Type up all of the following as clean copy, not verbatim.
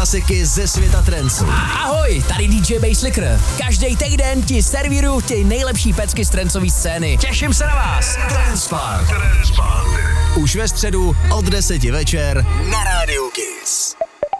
klasiky ze světa trancu. Ahoj, tady DJ Basslicker. Každý týden ti servíruju ty nejlepší pecky z trancové scény. Těším se na vás. Transpark. Už ve středu od 10 večer na Rádiu Kiss.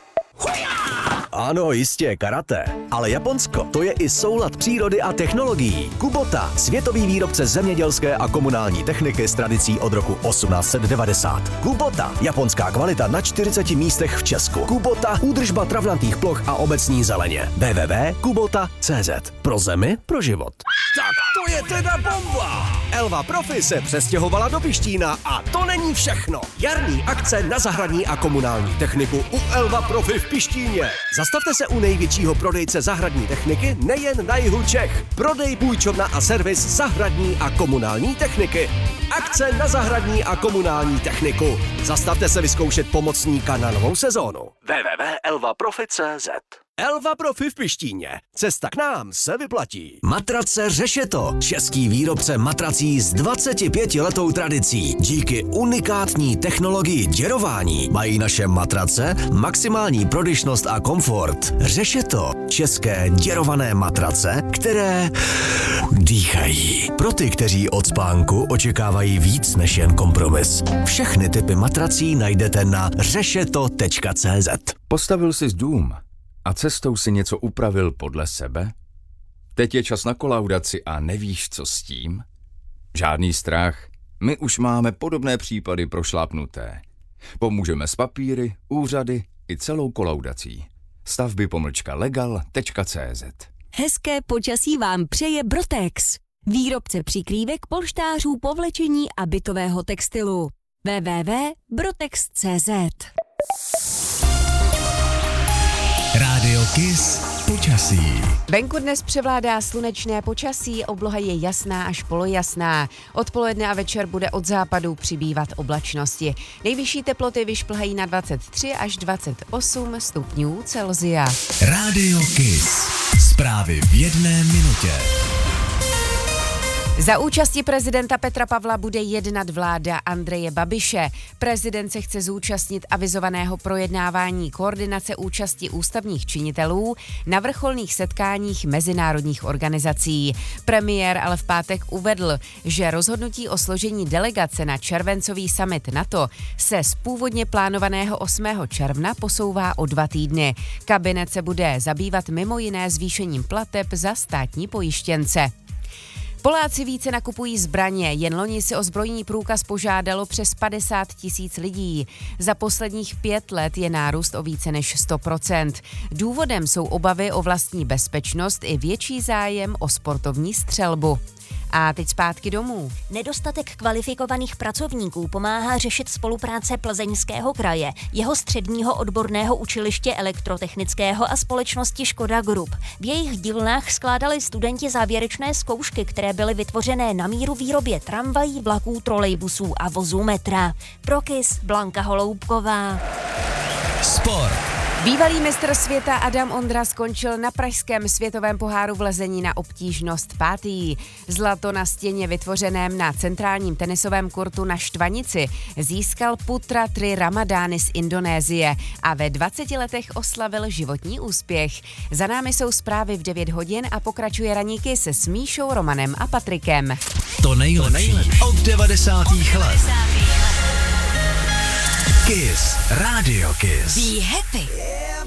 Ano, jistě, karate. Ale Japonsko, to je i soulad přírody a technologií. Kubota, světový výrobce zemědělské a komunální techniky s tradicí od roku 1890. Kubota, japonská kvalita na 40 místech v Česku. Kubota, údržba travnatých ploch a obecní zeleně. www.kubota.cz. Pro zemi, pro život. Tak to je teda bomba! Elva Profi se přestěhovala do Pištína a to není všechno. Jarní akce na zahradní a komunální techniku u Elva Profi v Pištíně. Zastavte se u největšího prodejce zahradní techniky nejen na jihu Čech. Prodej, půjčovna a servis zahradní a komunální techniky. Akce na zahradní a komunální techniku. Zastavte se vyzkoušet pomocníka na novou sezónu. www.elvaprofi.cz. Elva Profi v Pištíně. Cesta k nám se vyplatí. Matrace Řešeto. Český výrobce matrací s 25letou tradicí. Díky unikátní technologii děrování mají naše matrace maximální prodyšnost a komfort. Řešeto. České děrované matrace, které dýchají. Pro ty, kteří od spánku očekávají víc než jen kompromis. Všechny typy matrací najdete na řešeto.cz. Postavil jsi dům a cestou si něco upravil podle sebe? Teď je čas na kolaudaci a nevíš, co s tím? Žádný strach, my už máme podobné případy prošlápnuté. Pomůžeme s papíry, úřady i celou kolaudací. Stavby-legal.cz. Hezké počasí vám přeje Brotex, výrobce přikrývek, polštářů, povlečení a bytového textilu. www.brotex.cz. Rádio Kiss počasí. Venku dnes převládá slunečné počasí, obloha je jasná až polojasná. Odpoledne a večer bude od západu přibývat oblačnosti. Nejvyšší teploty vyšplhají na 23 až 28 stupňů Celsia. Rádio Kiss. Zprávy v jedné minutě. Za účasti prezidenta Petra Pavla bude jednat vláda Andreje Babiše. Prezident se chce zúčastnit avizovaného projednávání koordinace účasti ústavních činitelů na vrcholných setkáních mezinárodních organizací. Premiér ale v pátek uvedl, že rozhodnutí o složení delegace na červencový summit NATO se z původně plánovaného 8. června posouvá o 2 týdny. Kabinet se bude zabývat mimo jiné zvýšením plateb za státní pojištěnce. Poláci více nakupují zbraně, jen loni si o zbrojní průkaz požádalo přes 50 000 lidí. Za posledních 5 let je nárůst o více než 100%. Důvodem jsou obavy o vlastní bezpečnost i větší zájem o sportovní střelbu. A teď zpátky domů. Nedostatek kvalifikovaných pracovníků pomáhá řešit spolupráce Plzeňského kraje, jeho středního odborného učiliště elektrotechnického a společnosti Škoda Group. V jejich dílnách skládali studenti závěrečné zkoušky, které byly vytvořené na míru výrobě tramvají, vlaků, trolejbusů a vozů metra. Pro Kiss Blanka Holoubková. Sport. Bývalý mistr světa Adam Ondra skončil na pražském světovém poháru v lezení na obtížnost 5. Zlato na stěně vytvořeném na centrálním tenisovém kurtu na Štvanici získal Putra Tri Ramadány z Indonésie a ve 20 letech oslavil životní úspěch. Za námi jsou zprávy v 9 hodin a pokračuje raníky se s Míšou, Romanem a Patrikem. To nejlepší od 90. let. Kiss. Rádio Kiss. Be happy.